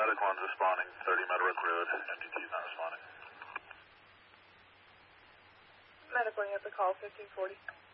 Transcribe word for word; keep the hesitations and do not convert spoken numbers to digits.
Medic one's responding. thirty Meadowbrook Road. M D T's not responding. Medic one, you have the call fifteen forty.